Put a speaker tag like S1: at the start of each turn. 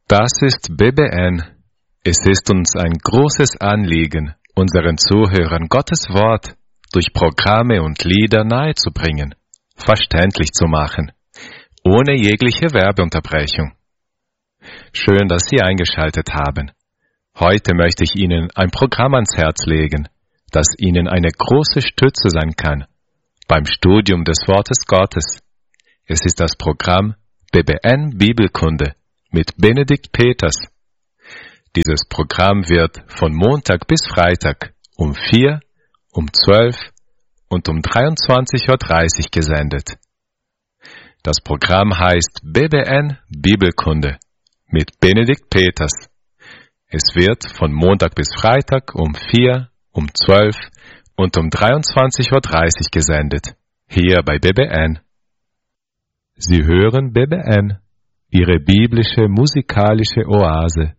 S1: Das ist BBN. Es ist uns ein großes Anliegen, unseren Zuhörern Gottes Wort durch Programme und Lieder nahezubringen, verständlich zu machen, ohne jegliche Werbeunterbrechung. Schön, dass Sie eingeschaltet haben. Heute möchte ich Ihnen ein Programm ans Herz legen, das Ihnen eine große Stütze sein kann beim Studium des Wortes Gottes. Es ist das Programm BBN Bibelkunde mit Benedikt Peters. Dieses Programm wird von Montag bis Freitag um 4, um 12 und um 23.30 Uhr gesendet. Das Programm heißt BBN Bibelkunde mit Benedikt Peters. Es wird von Montag bis Freitag um 4, um 12 und um 23.30 Uhr gesendet, hier bei BBN. Sie hören BBN, Ihre biblische musikalische Oase.